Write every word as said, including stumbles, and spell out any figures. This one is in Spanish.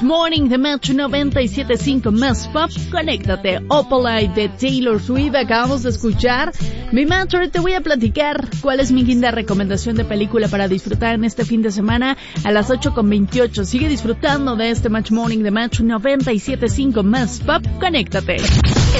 Match Morning de Match noventa y siete punto cinco Más Pop. Conéctate. Opalite de Taylor Swift acabamos de escuchar. Mi Match, te voy a platicar cuál es mi quinta recomendación de película para disfrutar en este fin de semana a las ocho con veintiocho. Sigue disfrutando de este Match Morning de Match noventa y siete punto cinco Más Pop. Conéctate.